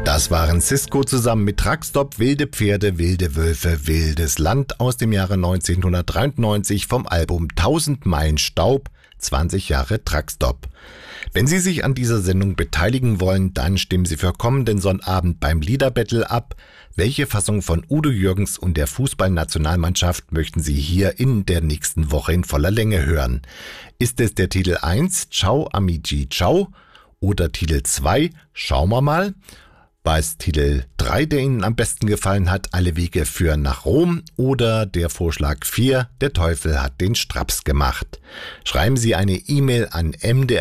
Das waren Cisco zusammen mit Truckstop, wilde Pferde, wilde Wölfe, wildes Land aus dem Jahre 1993 vom Album 1000 Meilen Staub, 20 Jahre Truckstop. Wenn Sie sich an dieser Sendung beteiligen wollen, dann stimmen Sie für kommenden Sonnabend beim Liederbattle ab. Welche Fassung von Udo Jürgens und der Fußballnationalmannschaft möchten Sie hier in der nächsten Woche in voller Länge hören? Ist es der Titel 1, Ciao Amici Ciao, oder Titel 2, Schauen wir mal? War es Titel 3, der Ihnen am besten gefallen hat, Alle Wege führen nach Rom, oder der Vorschlag 4, Der Teufel hat den Straps gemacht? Schreiben Sie eine E-Mail an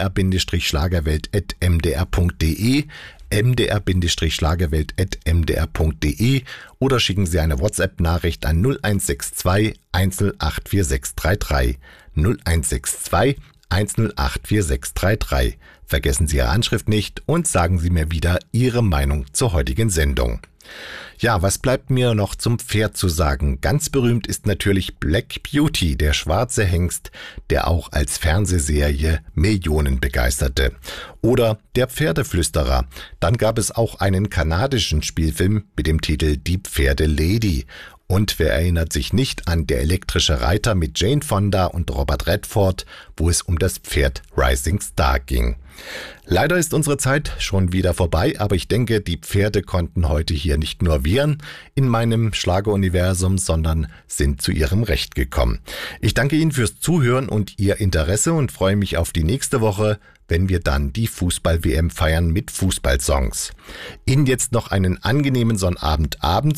mdr-schlagerwelt@mdr.de, mdr-schlagerwelt@mdr.de, oder schicken Sie eine WhatsApp-Nachricht an 0162 1084633, 0162 1084633. Vergessen Sie Ihre Anschrift nicht und sagen Sie mir wieder Ihre Meinung zur heutigen Sendung. Ja, was bleibt mir noch zum Pferd zu sagen? Ganz berühmt ist natürlich Black Beauty, der schwarze Hengst, der auch als Fernsehserie Millionen begeisterte. Oder Der Pferdeflüsterer. Dann gab es auch einen kanadischen Spielfilm mit dem Titel Die Pferdelady. Und wer erinnert sich nicht an Der elektrische Reiter mit Jane Fonda und Robert Redford, wo es um das Pferd Rising Star ging. Leider ist unsere Zeit schon wieder vorbei, aber ich denke, die Pferde konnten heute hier nicht nur wiehern in meinem Schlageruniversum, sondern sind zu ihrem Recht gekommen. Ich danke Ihnen fürs Zuhören und Ihr Interesse und freue mich auf die nächste Woche, wenn wir dann die Fußball-WM feiern mit Fußballsongs. Ihnen jetzt noch einen angenehmen Sonnabend abends